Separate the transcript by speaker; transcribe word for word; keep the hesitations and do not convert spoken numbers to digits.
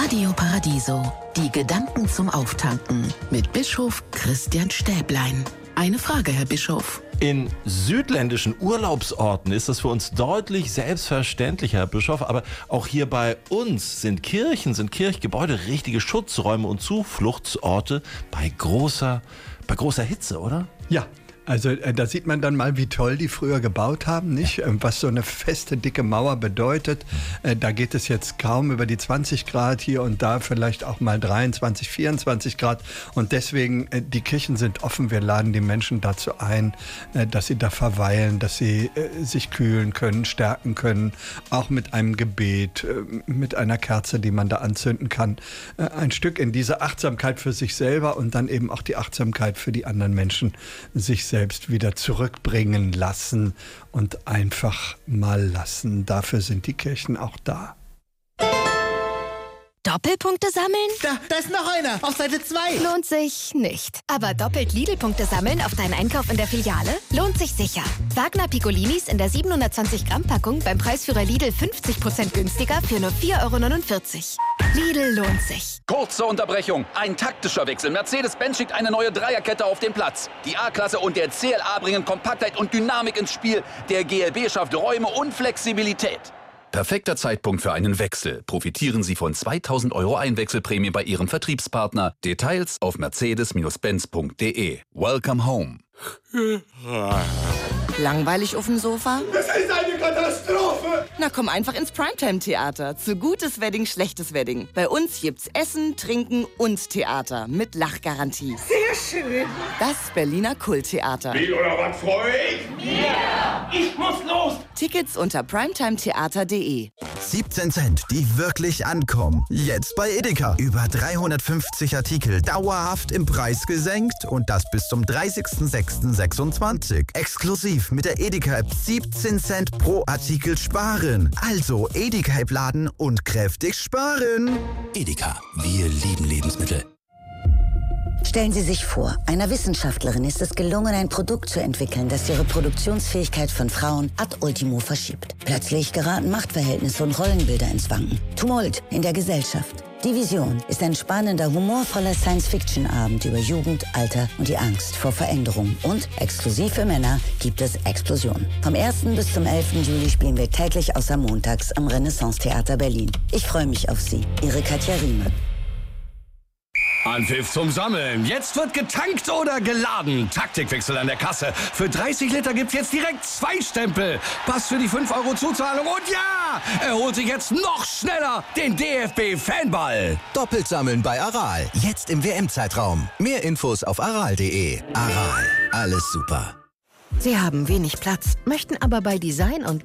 Speaker 1: Radio Paradiso. Die Gedanken zum Auftanken mit Bischof Christian Stäblein. Eine Frage, Herr Bischof.
Speaker 2: In südländischen Urlaubsorten ist das für uns deutlich selbstverständlicher, Herr Bischof. Aber auch hier bei uns sind Kirchen, sind Kirchgebäude richtige Schutzräume und Zufluchtsorte bei großer, bei großer Hitze, oder?
Speaker 3: Ja. Also äh, da sieht man dann mal, wie toll die früher gebaut haben, nicht? Ja. Was so eine feste, dicke Mauer bedeutet. Äh, da geht es jetzt kaum über die zwanzig Grad, hier und da vielleicht auch mal dreiundzwanzig, vierundzwanzig Grad. Und deswegen, äh, die Kirchen sind offen. Wir laden die Menschen dazu ein, äh, dass sie da verweilen, dass sie äh, sich kühlen können, stärken können. Auch mit einem Gebet, äh, mit einer Kerze, die man da anzünden kann. Äh, ein Stück in diese Achtsamkeit für sich selber und dann eben auch die Achtsamkeit für die anderen Menschen, sich selbst wieder zurückbringen lassen und einfach mal lassen. Dafür sind die Kirchen auch da.
Speaker 4: Doppelpunkte sammeln?
Speaker 5: Da, da ist noch einer, auf Seite zwei.
Speaker 4: Lohnt sich nicht. Aber doppelt Lidl-Punkte sammeln auf deinen Einkauf in der Filiale? Lohnt sich sicher. Wagner Piccolinis in der siebenhundertzwanzig Gramm Packung beim Preisführer Lidl fünfzig Prozent günstiger für nur vier Euro neunundvierzig. Lidl lohnt sich.
Speaker 6: Kurze Unterbrechung. Ein taktischer Wechsel. Mercedes-Benz schickt eine neue Dreierkette auf den Platz. Die A-Klasse und der C L A bringen Kompaktheit und Dynamik ins Spiel. Der G L B schafft Räume und Flexibilität. Perfekter Zeitpunkt für einen Wechsel. Profitieren Sie von zweitausend Euro Einwechselprämie bei Ihrem Vertriebspartner. Details auf mercedes Benz punkt de. Welcome home.
Speaker 7: Langweilig auf dem Sofa?
Speaker 5: Das ist eine Katastrophe!
Speaker 7: Na komm einfach ins Primetime-Theater. Zu gutes Wedding, schlechtes Wedding. Bei uns gibt's Essen, Trinken und Theater mit Lachgarantie.
Speaker 5: Sehr schön!
Speaker 7: Das Berliner Kulttheater.
Speaker 5: Wie oder was, freue ich? Ja! Ich muss los!
Speaker 7: Tickets unter primetimetheater punkt de.
Speaker 8: siebzehn Cent, die wirklich ankommen. Jetzt bei Edeka. Über dreihundertfünfzig Artikel dauerhaft im Preis gesenkt und das bis zum dreißigsten sechsten sechsundzwanzig. Exklusiv mit der Edeka-App siebzehn Cent pro Artikel sparen. Also Edeka-App laden und kräftig sparen.
Speaker 9: Edeka, wir lieben Lebensmittel.
Speaker 10: Stellen Sie sich vor, einer Wissenschaftlerin ist es gelungen, ein Produkt zu entwickeln, das die Reproduktionsfähigkeit von Frauen ad ultimo verschiebt. Plötzlich geraten Machtverhältnisse und Rollenbilder ins Wanken. Tumult in der Gesellschaft. Die Vision ist ein spannender, humorvoller Science-Fiction-Abend über Jugend, Alter und die Angst vor Veränderung. Und exklusiv für Männer gibt es Explosion. Vom ersten bis zum elften Juli spielen wir täglich außer montags am Renaissance-Theater Berlin. Ich freue mich auf Sie. Ihre Katja Riemann.
Speaker 11: Anpfiff zum Sammeln. Jetzt wird getankt oder geladen. Taktikwechsel an der Kasse. Für dreißig Liter gibt's jetzt direkt zwei Stempel. Pass für die fünf Euro Zuzahlung. Und ja, er holt sich jetzt noch schneller den D F B-Fanball.
Speaker 9: Doppelt sammeln bei Aral. Jetzt im W M-Zeitraum. Mehr Infos auf aral punkt de. Aral. Alles super.
Speaker 1: Sie haben wenig Platz, möchten aber bei Design und